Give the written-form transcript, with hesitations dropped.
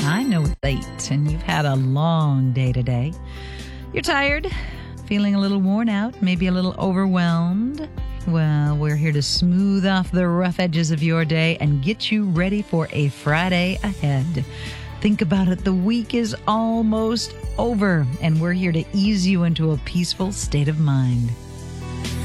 I know it's late and you've had a long day today. You're tired, feeling a little worn out, maybe a little overwhelmed. Well, we're here to smooth off the rough edges of your day and get you ready for a Friday ahead. Think about it. The week is almost over, and we're here to ease you into a peaceful state of mind.